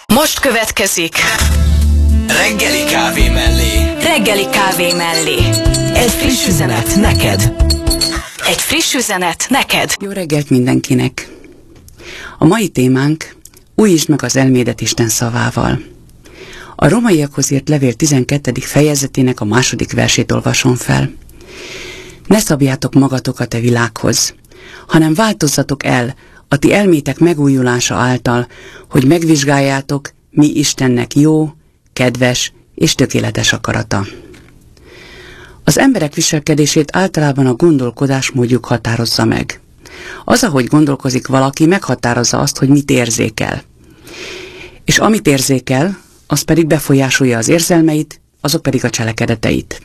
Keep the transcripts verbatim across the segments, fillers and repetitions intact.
Most következik Reggeli kávé mellé. Reggeli kávé mellé. Egy friss üzenet neked. Egy friss üzenet neked. Jó reggelt mindenkinek! A mai témánk: újítsd meg az elmédet Isten szavával. A Rómaiakhoz írt levél tizenkettedik fejezetének a második versét olvasom fel. Ne szabjátok magatokat a világhoz, hanem változzatok el a ti elmétek megújulása által, hogy megvizsgáljátok, mi Istennek jó, kedves és tökéletes akarata. Az emberek viselkedését általában a gondolkodásmódjuk határozza meg. Az, ahogy gondolkozik valaki, meghatározza azt, hogy mit érzékel. És amit érzékel, az pedig befolyásolja az érzelmeit, azok pedig a cselekedeteit.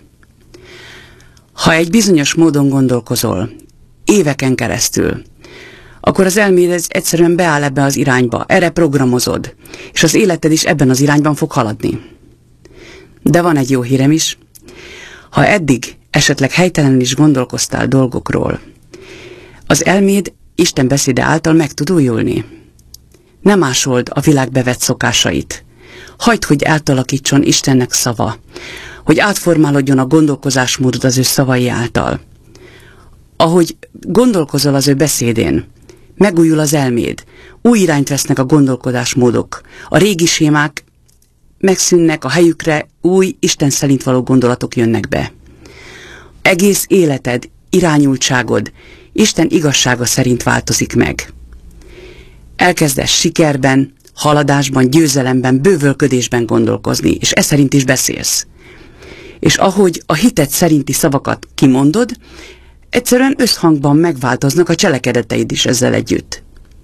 Ha egy bizonyos módon gondolkozol, éveken keresztül, akkor az elméd egyszerűen beáll ebbe az irányba, erre programozod, és az életed is ebben az irányban fog haladni. De van egy jó hírem is: ha eddig esetleg helytelenül is gondolkoztál dolgokról, az elméd Isten beszéde által meg tud újulni. Ne másold a világ bevett szokásait. Hagyd, hogy átalakítson Istennek szava, hogy átformálódjon a gondolkozásmódod az ő szavai által. Ahogy gondolkozol az ő beszédén, megújul az elméd, új irányt vesznek a gondolkodásmódok, a régi sémák megszűnnek, a helyükre új, Isten szerint való gondolatok jönnek be. Egész életed, irányultságod Isten igazsága szerint változik meg. Elkezdesz sikerben, haladásban, győzelemben, bővölködésben gondolkozni, és e szerint is beszélsz. És ahogy a hited szerinti szavakat kimondod, egyszerűen összhangban megváltoznak a cselekedeteid is ezzel együtt.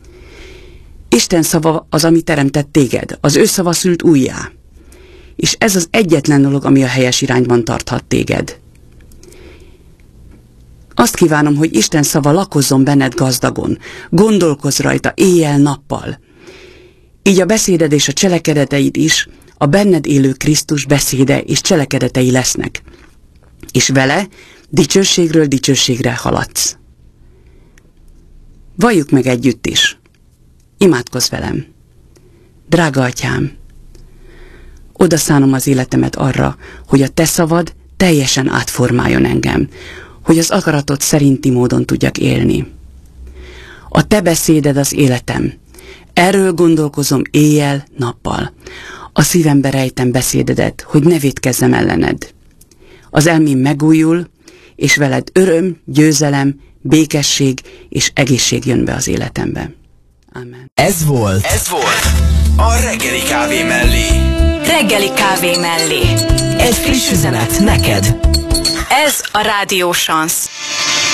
Isten szava az, ami teremtett téged, az ő szava szült újjá. És ez az egyetlen dolog, ami a helyes irányban tarthat téged. Azt kívánom, hogy Isten szava lakozzon benned gazdagon, gondolkozz rajta éjjel-nappal. Így a beszéded és a cselekedeteid is a benned élő Krisztus beszéde és cselekedetei lesznek. És vele dicsőségről dicsőségre haladsz. Valljuk meg együtt is. Imádkozz velem. Drága Atyám, odaszánom az életemet arra, hogy a te szavad teljesen átformáljon engem, hogy az akaratod szerinti módon tudjak élni. A te beszéded az életem. Erről gondolkozom éjjel-nappal. A szívembe rejtem beszédedet, hogy ne vétkezzem ellened. Az elmém megújul, és veled öröm, győzelem, békesség és egészség jön be az életembe. Amen. Ez volt, ez volt a Reggeli kávé mellé. Reggeli kávé mellé. Egy friss üzenet neked. Ez a Rádió Sansz.